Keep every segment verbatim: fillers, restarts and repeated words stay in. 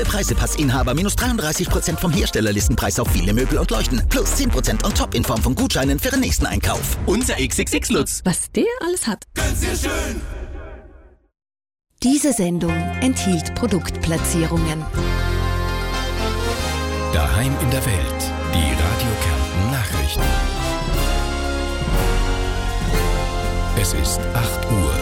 Preisepassinhaber minus dreiunddreißig Prozent vom Herstellerlistenpreis auf viele Möbel und Leuchten. Plus zehn Prozent on top in Form von Gutscheinen für den nächsten Einkauf. Unser X X X-Lutz. Was der alles hat. Ganz sehr schön. Diese Sendung enthielt Produktplatzierungen. Daheim in der Welt. Die Radio Kärnten Nachrichten. Es ist acht Uhr.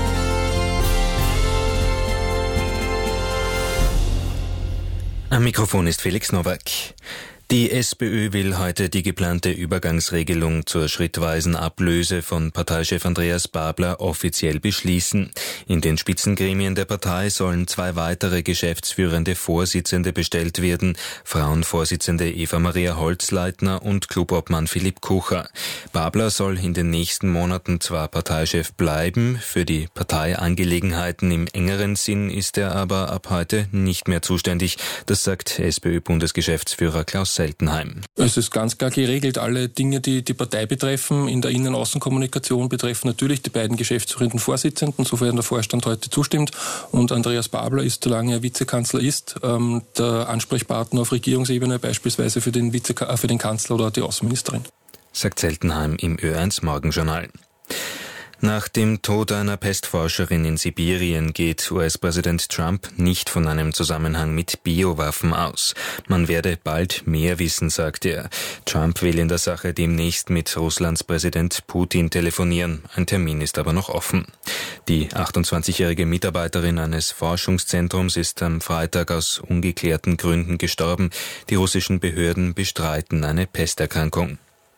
Am Mikrofon ist Felix Nowak. Die SPÖ will heute die geplante Übergangsregelung zur schrittweisen Ablöse von Parteichef Andreas Babler offiziell beschließen. In den Spitzengremien der Partei sollen zwei weitere geschäftsführende Vorsitzende bestellt werden, Frauenvorsitzende Eva-Maria Holzleitner und Clubobmann Philipp Kucher. Babler soll in den nächsten Monaten zwar Parteichef bleiben, für die Parteiangelegenheiten im engeren Sinn ist er aber ab heute nicht mehr zuständig. Das sagt SPÖ-Bundesgeschäftsführer Klaus Seltenheim. Es ist ganz klar geregelt, alle Dinge, die die Partei betreffen, in der Innen-Außenkommunikation betreffen natürlich die beiden geschäftsführenden Vorsitzenden, sofern der Vorstand heute zustimmt. Und Andreas Babler ist, solange er Vizekanzler ist, ähm, der Ansprechpartner auf Regierungsebene, beispielsweise für den, Vize- äh, für den Kanzler oder die Außenministerin. Sagt Seltenheim im Ö eins Morgenjournal. Nach dem Tod einer Pestforscherin in Sibirien geht U S-Präsident Trump nicht von einem Zusammenhang mit Biowaffen aus. Man werde bald mehr wissen, sagt er. Trump will in der Sache demnächst mit Russlands Präsident Putin telefonieren. Ein Termin ist aber noch offen. Die achtundzwanzigjährige Mitarbeiterin eines Forschungszentrums ist am Freitag aus ungeklärten Gründen gestorben. Die russischen Behörden bestreiten eine Pesterkrankung.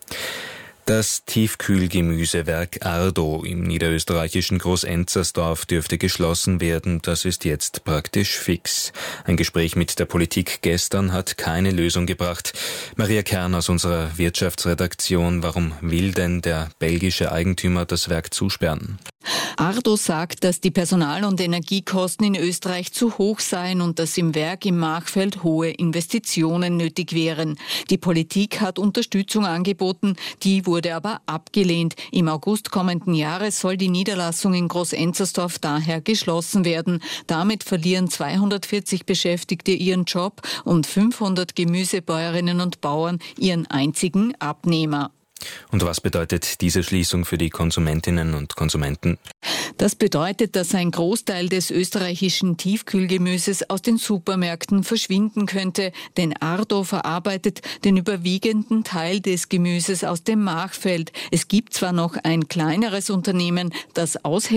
Das Tiefkühlgemüsewerk Ardo im niederösterreichischen Großenzersdorf dürfte geschlossen werden. Das ist jetzt praktisch fix. Ein Gespräch mit der Politik gestern hat keine Lösung gebracht. Maria Kern aus unserer Wirtschaftsredaktion. Warum will denn der belgische Eigentümer das Werk zusperren? Ardo sagt, dass die Personal- und Energiekosten in Österreich zu hoch seien und dass im Werk im Machfeld hohe Investitionen nötig wären. Die Politik hat Unterstützung angeboten, die wurde aber abgelehnt. Im August kommenden Jahres soll die Niederlassung in Großenzersdorf daher geschlossen werden. Damit verlieren zweihundertvierzig Beschäftigte ihren Job und fünfhundert Gemüsebäuerinnen und Bauern ihren einzigen Abnehmer. Und was bedeutet diese Schließung für die Konsumentinnen und Konsumenten? Das bedeutet, dass ein Großteil des österreichischen Tiefkühlgemüses aus den Supermärkten verschwinden könnte, denn Ardo verarbeitet den überwiegenden Teil des Gemüses aus dem Machfeld. Es gibt zwar noch ein kleineres Unternehmen, das aushält,